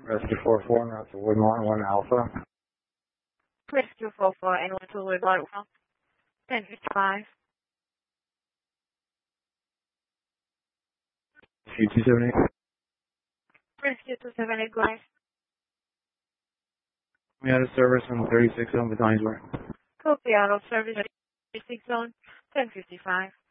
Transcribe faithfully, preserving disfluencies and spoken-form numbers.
Rescue four four, and route to Woodlawn, one Alpha. Rescue four four, and one to Woodlawn, ten fifty-five. Rescue two seven eight. Rescue two seven eight, go ahead. We had a service on the thirty-six on Battalionsburg. Copy out of service thirty-six zone, ten fifty-five.